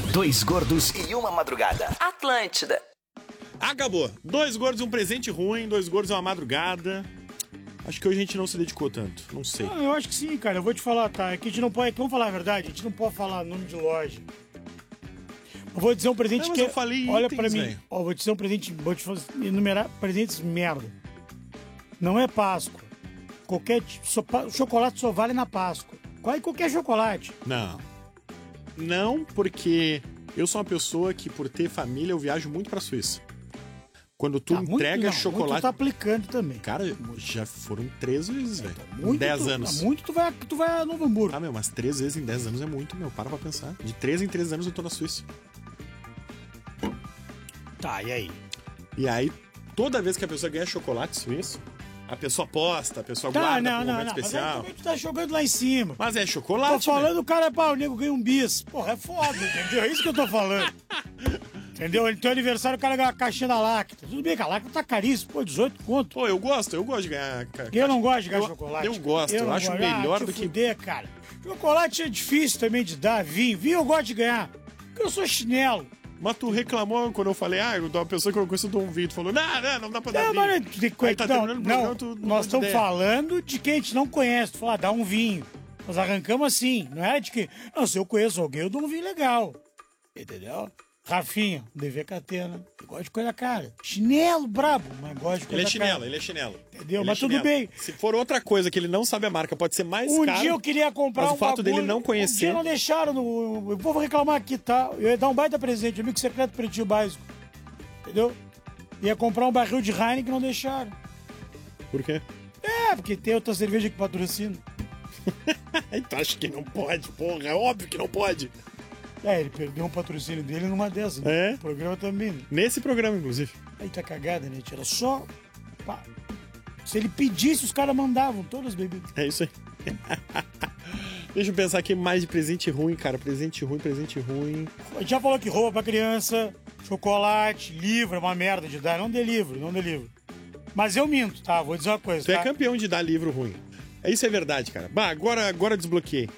Dois gordos e uma madrugada. Atlântida. Acabou. 2 gordos e um presente ruim, 2 gordos e uma madrugada. Acho que hoje a gente não se dedicou tanto, não sei. Ah, eu acho que sim, cara. Eu vou te falar, tá? É que a gente não pode... Vamos falar a verdade, a gente não pode falar nome de loja. Eu vou dizer um presente Não, mas que... eu falei Olha itens, pra mim. véio. Ó, vou te dizer um presente... Vou te enumerar presentes merda. Não é Páscoa. Qualquer... Chocolate só vale na Páscoa. Qualquer chocolate. Não, porque eu sou uma pessoa que, por ter família, eu viajo muito pra Suíça. Quando tu entrega chocolate... Tu tá aplicando também. Cara, já foram 3 vezes, velho. Em Muito 10 anos. Muito tu vai a Novo Hamburgo. Ah, meu, mas 3 vezes em 10 anos é muito, meu. Para pra pensar. De 3 em 3 anos eu tô na Suíça. Tá, e aí? E aí, toda vez que a pessoa ganha chocolate suíço, a pessoa posta, a pessoa Tá, guarda não, pra um não, momento não. Mas aí especial. também tu tá jogando lá em cima. Mas é Tô chocolate, falando, o cara, pá, o nego ganha um bis. Porra, é foda, entendeu? É isso que eu tô falando. Entendeu? Ele tem aniversário, o cara ganha uma caixinha da Lacta. Tudo bem que a Lacta tá caríssimo, pô, 18 conto. Pô, eu gosto de ganhar... Eu não gosto de ganhar chocolate. Eu gosto, eu não acho gosto. melhor te do que... fuder, cara. Chocolate é difícil também de dar, vinho eu gosto de ganhar. Porque eu sou chinelo. Mas tu reclamou quando eu falei, eu dou uma pessoa que eu não conheço, eu dou um vídeo. Tu falou, não dá pra dar Não, vinho. mas Aí tá terminando o programa, tu não nós faz estamos ideia. falando de quem a gente não conhece. Tu fala, dá um vinho. Nós arrancamos assim, não é de que... Não, se eu conheço alguém, eu dou um vinho legal. Entendeu? Rafinha, DV Catena. Eu gosto de coisa cara. Chinelo brabo, mas gosto de coisa cara. Ele é chinelo. Entendeu? Ele Mas é tudo chinelo. bem. Se for outra coisa que ele não sabe a marca, pode ser mais Um caro. dia eu queria comprar mas um o fato dele bagulho, não Um conhecer... dia não deixaram no... Eu vou reclamar aqui, tá? Eu ia dar um baita presente, amigo secreto pretinho básico. Entendeu? Ia comprar um barril de Heineken que não deixaram. Por quê? É, porque tem outra cerveja que patrocina. Então acho que não pode, porra. É óbvio que não pode. É, ele perdeu um patrocínio dele numa dessas. É? O programa também. Né? Nesse programa, inclusive. Aí tá cagada, né? Era só... Pá. Se ele pedisse, os caras mandavam todas as bebidas. É isso aí. Deixa eu pensar aqui mais de presente ruim, cara. Presente ruim. A gente já falou que roupa pra criança, chocolate, livro, é uma merda de dar. Não dê livro. Mas eu minto, tá? Vou dizer uma coisa, Tu tá? é campeão de dar livro ruim. Isso é verdade, cara. Bah, agora desbloqueei.